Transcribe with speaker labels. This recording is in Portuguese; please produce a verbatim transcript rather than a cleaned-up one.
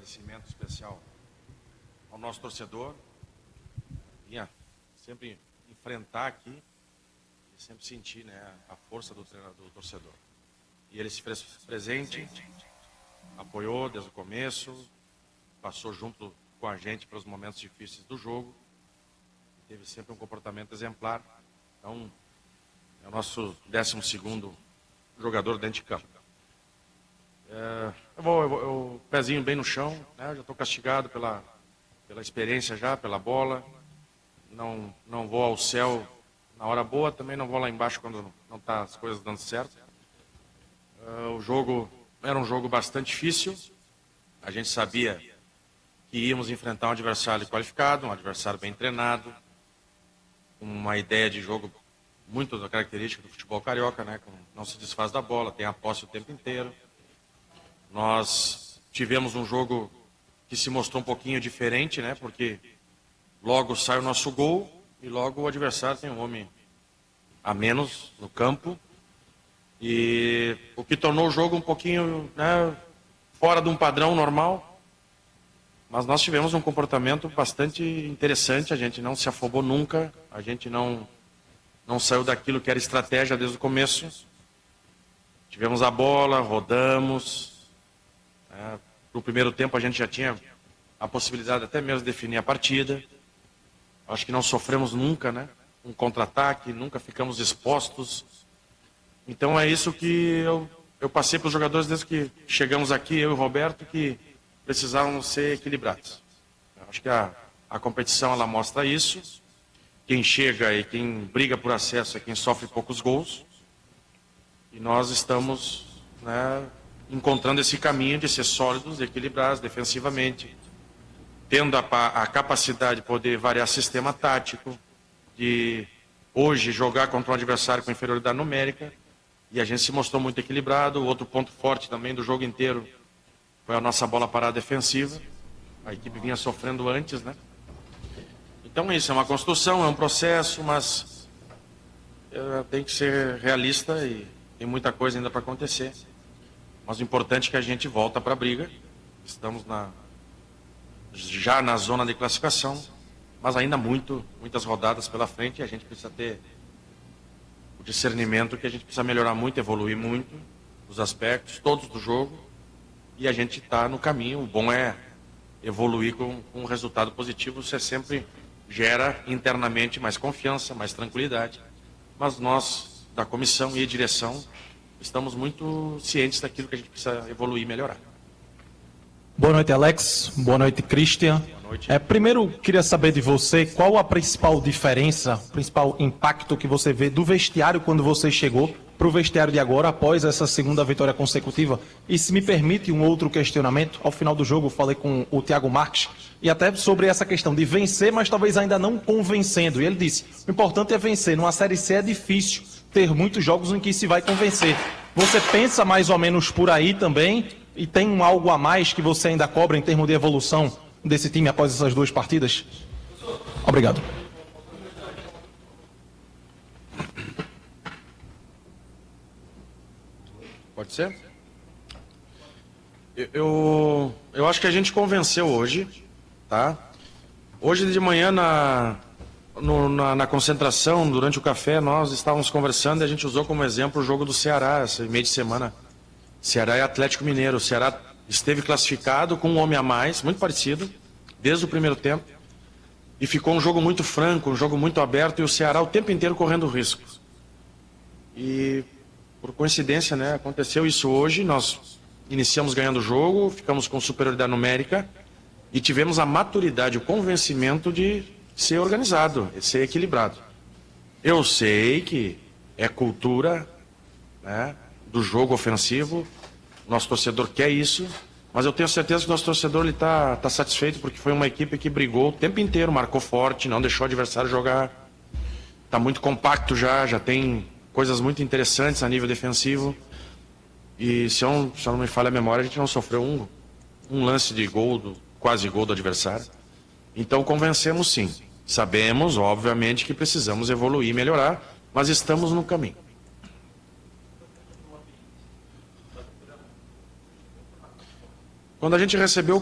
Speaker 1: agradecimento especial ao nosso torcedor. Vinha sempre enfrentar aqui e sempre sentir, né, a força do treinador, do torcedor. E ele se fez presente, apoiou desde o começo, passou junto com a gente para os momentos difíceis do jogo, teve sempre um comportamento exemplar. Então, é o nosso décimo segundo jogador dentro de campo. É, eu vou, eu vou eu, pezinho bem no chão, né? Eu já estou castigado pela, pela experiência já, pela bola. Não, não vou ao céu na hora boa, também não vou lá embaixo quando não tá as coisas dando certo. É, o jogo era um jogo bastante difícil. A gente sabia que íamos enfrentar um adversário qualificado, um adversário bem treinado, uma ideia de jogo muito da característica do futebol carioca, né? Não se desfaz da bola, tem a posse o tempo inteiro. Nós tivemos um jogo que se mostrou um pouquinho diferente, né? Porque logo sai o nosso gol e logo o adversário tem um homem a menos no campo. E o que tornou o jogo um pouquinho, né, fora de um padrão normal. Mas nós tivemos um comportamento bastante interessante, a gente não se afobou nunca, a gente não, não saiu daquilo que era estratégia desde o começo. Tivemos a bola, rodamos. É, no primeiro tempo a gente já tinha a possibilidade até mesmo de definir a partida. Acho que não sofremos nunca, né? Um contra-ataque, nunca ficamos expostos. Então é isso que eu, eu passei para os jogadores desde que chegamos aqui, eu e o Roberto, que precisavam ser equilibrados. Acho que a, a competição ela mostra isso. Quem chega e quem briga por acesso é quem sofre poucos gols. E nós estamos, né, encontrando esse caminho de ser sólidos, equilibrados defensivamente, tendo a, a capacidade de poder variar sistema tático, de hoje jogar contra um adversário com inferioridade numérica, e a gente se mostrou muito equilibrado. Outro ponto forte também do jogo inteiro foi a nossa bola parada defensiva. A equipe vinha sofrendo antes, né? Então isso é uma construção, é um processo, mas é, tem que ser realista e tem muita coisa ainda para acontecer. Mas o importante é que a gente volta para a briga. Estamos na, já na zona de classificação, mas ainda muito, muitas rodadas pela frente, e a gente precisa ter o discernimento que a gente precisa melhorar muito, evoluir muito os aspectos, todos do jogo, e a gente está no caminho. O bom é evoluir com, com um resultado positivo. Você sempre gera internamente mais confiança, mais tranquilidade, mas nós, da comissão e direção, estamos muito cientes daquilo que a gente precisa evoluir e melhorar.
Speaker 2: Boa noite, Alex. Boa noite, Christian.
Speaker 1: Boa noite.
Speaker 2: É, primeiro, queria saber de você qual a principal diferença, o principal impacto que você vê do vestiário quando você chegou para o vestiário de agora, após essa segunda vitória consecutiva. E se me permite um outro questionamento, ao final do jogo eu falei com o Thiago Marques, e até sobre essa questão de vencer, mas talvez ainda não convencendo. E ele disse, o importante é vencer. Numa Série C é difícil ter muitos jogos em que se vai convencer. Você pensa mais ou menos por aí também? E tem um algo a mais que você ainda cobra em termos de evolução desse time após essas duas partidas? Obrigado.
Speaker 1: Pode ser? Eu, eu, eu acho que a gente convenceu hoje, tá? Hoje de manhã, na, no, na, na concentração, durante o café, nós estávamos conversando e a gente usou como exemplo o jogo do Ceará, esse meio de semana. Ceará e Atlético Mineiro. O Ceará esteve classificado com um homem a mais, muito parecido, desde o primeiro tempo. E ficou um jogo muito franco, um jogo muito aberto, e o Ceará o tempo inteiro correndo riscos. E, por coincidência, né, aconteceu isso hoje. Nós iniciamos ganhando o jogo, ficamos com superioridade numérica e tivemos a maturidade, o convencimento de ser organizado, de ser equilibrado. Eu sei que é cultura, né, do jogo ofensivo, nosso torcedor quer isso, mas eu tenho certeza que o nosso torcedor está tá satisfeito, porque foi uma equipe que brigou o tempo inteiro, marcou forte, não deixou o adversário jogar, está muito compacto já, já tem coisas muito interessantes a nível defensivo, e se eu não, se eu não me falha a memória, a gente não sofreu um, um lance de gol, do, quase gol do adversário. Então convencemos sim, sabemos obviamente que precisamos evoluir e melhorar, mas estamos no caminho. Quando a gente recebeu